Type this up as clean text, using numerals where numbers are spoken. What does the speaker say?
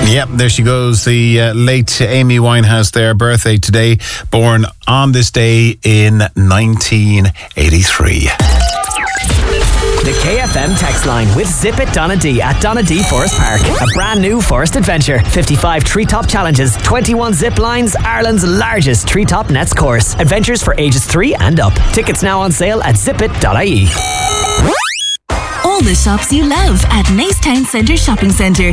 Yep, there she goes, the late Amy Winehouse there, birthday today, born on this day in 1983. The KFM text line with Zip It Donna D at Donna D Forest Park. A brand new forest adventure. 55 treetop challenges, 21 zip lines, Ireland's largest treetop nets course. Adventures for ages 3 and up. Tickets now on sale at zipit.ie. All the shops you love at Nacetown Centre Shopping Centre.